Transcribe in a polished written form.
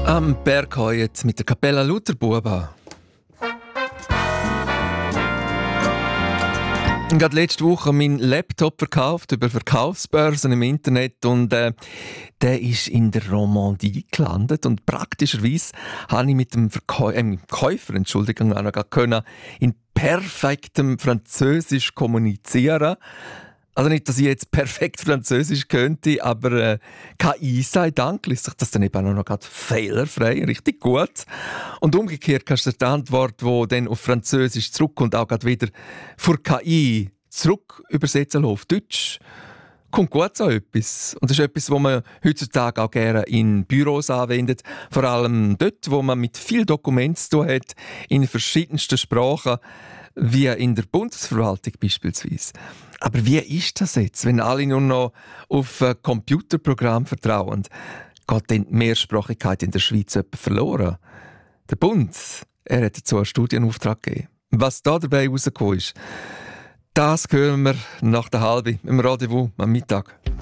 Am Berg jetzt mit der Kapella Lutherbuba. Ich habe letzte Woche meinen Laptop verkauft über Verkaufsbörsen im Internet und der ist in der Romandie gelandet und praktischerweise habe ich mit dem Käufer auch noch können, in perfektem Französisch kommunizieren. Also nicht, dass ich jetzt perfekt Französisch könnte, aber KI sei Dank lässt sich das dann eben auch noch gerade fehlerfrei, richtig gut. Und umgekehrt kannst du die Antwort, die dann auf Französisch zurückkommt, auch gerade wieder vor KI zurück übersetzen auf Deutsch. Kommt gut so etwas. Und das ist etwas, was man heutzutage auch gerne in Büros anwendet. Vor allem dort, wo man mit viel Dokumenten zu tun hat, in verschiedensten Sprachen, wie in der Bundesverwaltung beispielsweise. Aber wie ist das jetzt, wenn alle nur noch auf ein Computerprogramm vertrauen? Geht denn die Mehrsprachigkeit in der Schweiz etwa verloren? Der Bund, er hat dazu einen Studienauftrag gegeben. Was da dabei rausgekommen ist, das hören wir nach der Halbe im Rendezvous am Mittag.